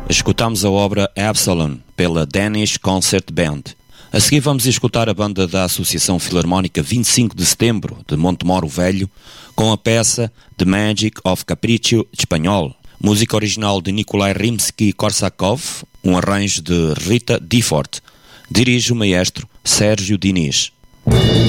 Escutamos a obra Absalom, pela Danish Concert Band. A seguir vamos escutar a banda da Associação Filarmónica 25 de Setembro, de Montemoro Velho, com a peça The Magic of Capriccio Espanhol, música original de Nikolai Rimsky-Korsakov, um arranjo de Rita Difford. Dirige o maestro Sérgio Diniz.